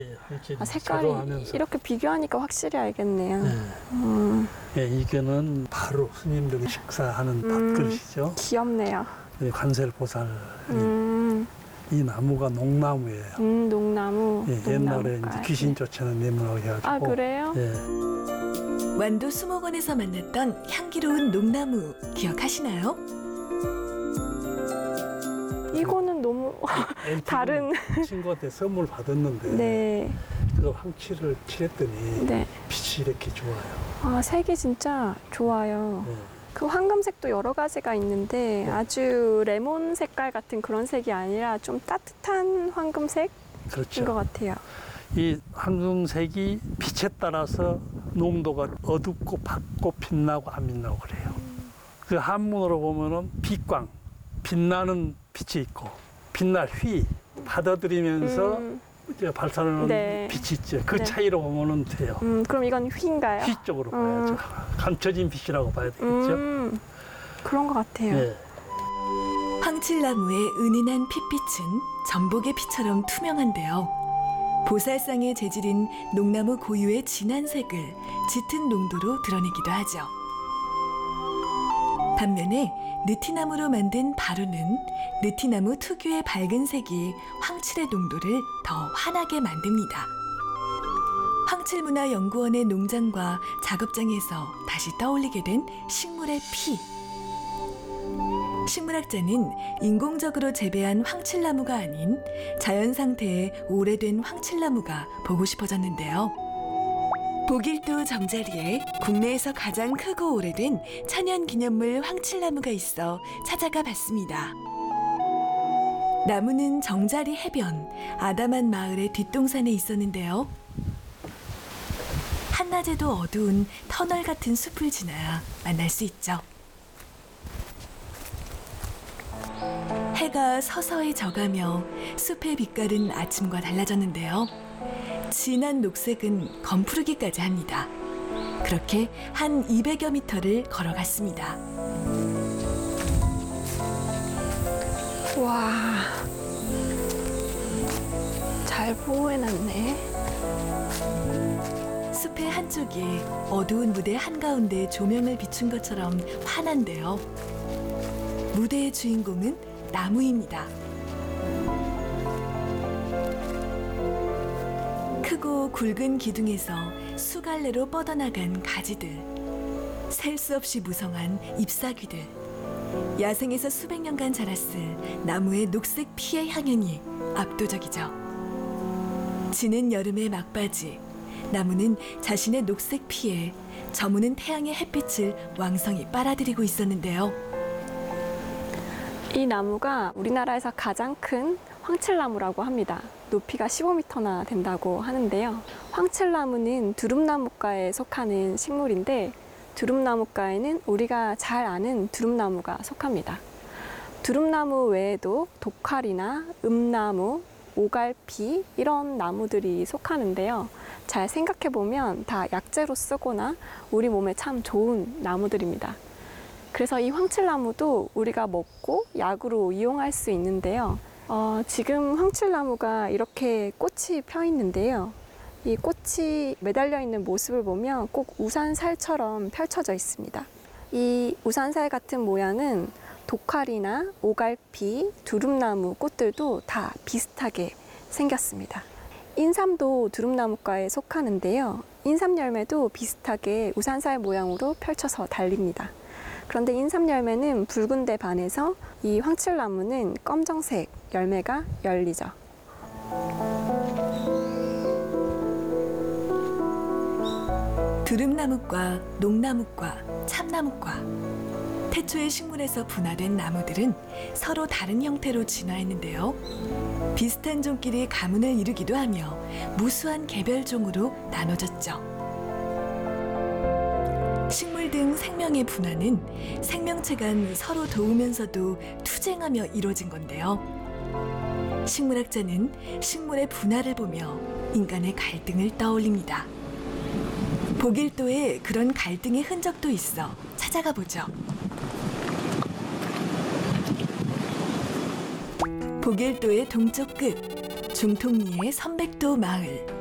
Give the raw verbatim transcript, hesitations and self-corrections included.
아, 색깔이 자로하면서. 이렇게 비교하니까 확실히 알겠네요. 네. 음, 예, 이거는 바로 스님들이 식사하는 음, 밥그릇이죠. 귀엽네요. 관세음보살. 음, 이 나무가 농나무예요. 음, 농나무. 예, 옛날에 이제 농나무가지. 귀신 쫓아는 나무라고 해가지고. 아, 그래요? 예. 완도 수목원에서 만났던 향기로운 농나무 기억하시나요? 이거는 너무 다른. 친구한테 선물 받았는데 네, 그 황칠을 칠했더니 네. 빛이 이렇게 좋아요. 아, 색이 진짜 좋아요. 예. 그 황금색도 여러 가지가 있는데 아주 레몬 색깔 같은 그런 색이 아니라 좀 따뜻한 황금색인 그렇죠. 것 같아요. 이 황금색이 빛에 따라서 농도가 어둡고 밝고 빛나고 안 빛나고 그래요. 그 한문으로 보면은 빛광, 빛나는 빛이 있고 빛날 휘, 받아들이면서 음, 이제 발산하는 네. 빛이 있죠. 그 네. 차이로 보면은 돼요. 음, 그럼 이건 휘인가요? 휘 쪽으로 음. 봐야죠. 감춰진 빛이라고 봐야 되겠죠. 음, 그런 것 같아요. 예. 황칠나무의 은은한 핏빛은 전복의 피처럼 투명한데요. 보살상의 재질인 농나무 고유의 진한 색을 짙은 농도로 드러내기도 하죠. 반면에 느티나무로 만든 바루는 느티나무 특유의 밝은 색이 황칠의 농도를 더 환하게 만듭니다. 황칠문화연구원의 농장과 작업장에서 다시 떠올리게 된 식물의 피. 식물학자는 인공적으로 재배한 황칠나무가 아닌 자연 상태의 오래된 황칠나무가 보고 싶어졌는데요. 보길도 정자리에 국내에서 가장 크고 오래된 천연기념물 황칠나무가 있어 찾아가 봤습니다. 나무는 정자리 해변 아담한 마을의 뒷동산에 있었는데요. 한낮에도 어두운 터널 같은 숲을 지나야 만날 수 있죠. 해가 서서히 져가며 숲의 빛깔은 아침과 달라졌는데요. 진한 녹색은 검푸르기까지 합니다. 그렇게 한 이백여 미터를 걸어갔습니다. 와, 잘 보호해놨네. 숲의 한쪽이 어두운 무대 한가운데 조명을 비춘 것처럼 환한데요. 무대의 주인공은 나무입니다. 크고 굵은 기둥에서 수갈래로 뻗어나간 가지들, 셀 수 없이 무성한 잎사귀들, 야생에서 수백 년간 자랐을 나무의 녹색 피의 향연이 압도적이죠. 지는 여름의 막바지, 나무는 자신의 녹색 피에 저무는 태양의 햇빛을 왕성히 빨아들이고 있었는데요. 이 나무가 우리나라에서 가장 큰 황칠나무라고 합니다. 높이가 십오 미터나 된다고 하는데요. 황칠나무는 두릅나무과에 속하는 식물인데 두릅나무과에는 우리가 잘 아는 두릅나무가 속합니다. 두릅나무 외에도 독활이나 음나무, 오갈피 이런 나무들이 속하는데요. 잘 생각해보면 다 약재로 쓰거나 우리 몸에 참 좋은 나무들입니다. 그래서 이 황칠나무도 우리가 먹고 약으로 이용할 수 있는데요. 어, 지금 황칠나무가 이렇게 꽃이 펴 있는데요. 이 꽃이 매달려 있는 모습을 보면 꼭 우산살처럼 펼쳐져 있습니다. 이 우산살 같은 모양은 독활이나 오갈피, 두릅나무 꽃들도 다 비슷하게 생겼습니다. 인삼도 두릅나무과에 속하는데요. 인삼 열매도 비슷하게 우산살 모양으로 펼쳐서 달립니다. 그런데 인삼 열매는 붉은데 반해서 이 황칠나무는 검정색 열매가 열리죠. 두릅나무과, 농나무과, 참나무과. 태초의 식물에서 분화된 나무들은 서로 다른 형태로 진화했는데요. 비슷한 종끼리 가문을 이루기도 하며 무수한 개별종으로 나눠졌죠. 식물 등 생명의 분화는 생명체 간 서로 도우면서도 투쟁하며 이루어진 건데요. 식물학자는 식물의 분화를 보며 인간의 갈등을 떠올립니다. 보길도에 그런 갈등의 흔적도 있어 찾아가 보죠. 보길도의 동쪽 끝, 중통리의 선백도 마을.